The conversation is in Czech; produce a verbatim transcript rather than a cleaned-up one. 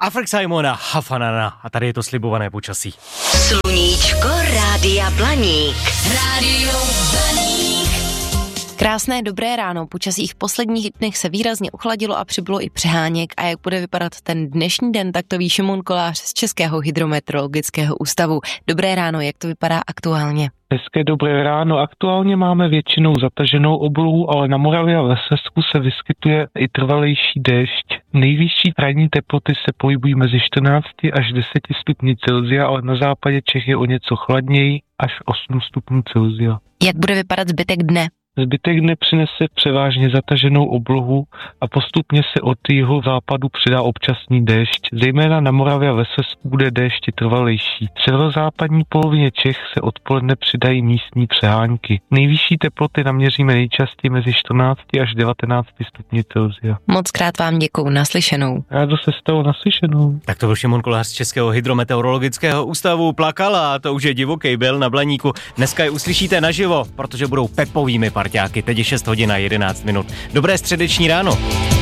Afrik Simona, Hafanana a tady je to slibované počasí. Sluníčko Rádia Blaník. Rádio Blaník. Krásné dobré ráno, počasí v posledních dnech se výrazně ochladilo a přibylo i přeháněk a jak bude vypadat ten dnešní den, tak to ví Šimon Kolář z Českého hydrometeorologického ústavu. Dobré ráno, jak to vypadá aktuálně? Hezké dobré ráno. Aktuálně máme většinou zataženou oblohu, ale na Moravě a ve Slezsku se vyskytuje i trvalejší déšť. Nejvyšší ranní teploty se pohybují mezi čtrnácti až deseti stupni Celsia, ale na západě Čech je o něco chladněji, až osm stupňů Celsia. Jak bude vypadat zbytek dne? Zbytek dne přinese převážně zataženou oblohu a postupně se od jihu západu přidá občasný déšť. Zejména na Moravě a ve Slezsku bude déšť trvalejší. V severozápadní polovině Čech se odpoledne přidají místní přehánky. Nejvyšší teploty naměříme nejčastěji mezi čtrnácti až devatenácti stupni Celsia. Moc krát vám děkuju, naslyšenou. Rádo se stalo, naslyšenou. Tak to byl Šimon Kolář z Českého hydrometeorologického ústavu. Plakala, to už je divoký byl na Blaníku. Dneska je uslyšíte naživo, protože budou pepovými parťáky. Teď je šest hodin a jedenáct minut. Dobré středeční ráno.